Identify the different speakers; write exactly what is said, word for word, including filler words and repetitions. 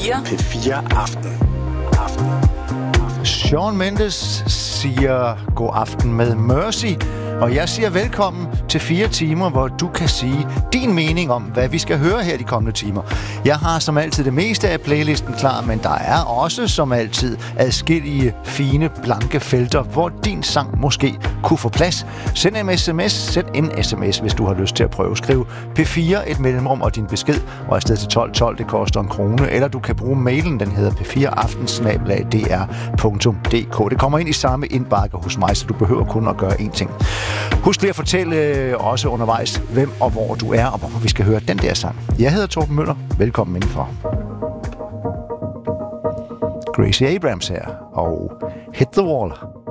Speaker 1: fire.
Speaker 2: P fire Aften. Aften.
Speaker 3: Shawn Mendes siger god aften med Mercy, og jeg siger velkommen til fire timer, hvor du kan sige din mening om, hvad vi skal høre her de kommende timer. Jeg har som altid det meste af playlisten klar, men der er også som altid adskillige fine, blanke felter, hvor din sang måske kunne få plads. Send en sms, send en sms, hvis du har lyst til at prøve. Skriv P fire, et mellemrum og din besked, og afsted til tolv tolv, det koster en krone, eller du kan bruge mailen, den hedder p fire aften snabel-a d r punktum d k. Det kommer ind i samme indbakke hos mig, så du behøver kun at gøre én ting. Husk lige at fortælle øh, også undervejs, hvem og hvor du er, og hvorfor vi skal høre den der sang. Jeg hedder Torben Møller. Velkommen indenfor. Gracie Abrams her, og Hit the Wall.